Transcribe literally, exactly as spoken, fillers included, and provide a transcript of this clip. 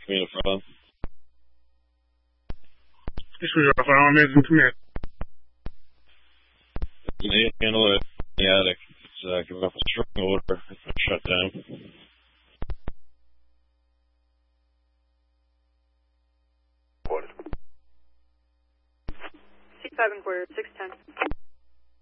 Community from. This was off on Amazing Commit. You need to handle it in the attic. It's uh, giving off a strong odor. It's shut down. C five and quarter, six ten.